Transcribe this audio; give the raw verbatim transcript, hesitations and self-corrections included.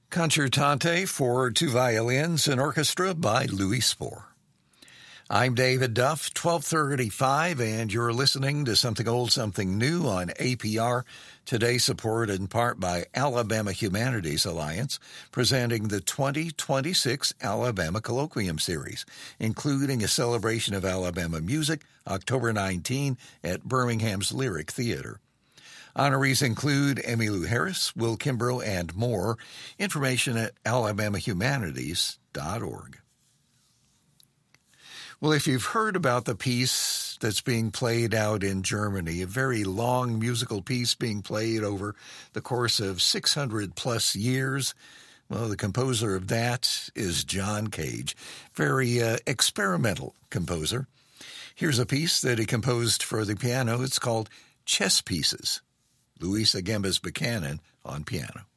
Concertante for two violins and orchestra by Louis Spohr. I'm David Duff, twelve thirty-five, and you're listening to Something Old, Something New on A P R, today supported in part by Alabama Humanities Alliance, presenting the twenty twenty-six Alabama Colloquium Series, including a celebration of Alabama music, October nineteenth at Birmingham's Lyric Theater. Honorees include Emmylou Harris, Will Kimbrough, and more. Information at alabama humanities dot org. Well, if you've heard about the piece that's being played out in Germany, a very long musical piece being played over the course of six hundred plus years, well, the composer of that is John Cage, very uh, experimental composer. Here's a piece that he composed for the piano. It's called Chess Pieces. Louisa Gembes Buchanan on piano.